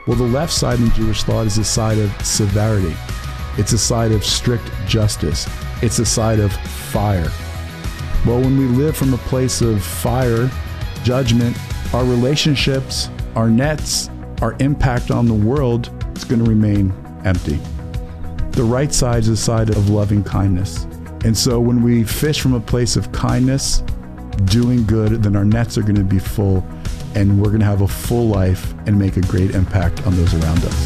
Well, the left side in Jewish thought is a side of severity. It's a side of strict justice. It's a side of fire. Well, when we live from a place of fire, judgment, our relationships, our nets, our impact on the world is going to remain empty. The right side is a side of loving kindness. And so when we fish from a place of kindness, doing good, then our nets are going to be full, and we're going to have a full life and make a great impact on those around us.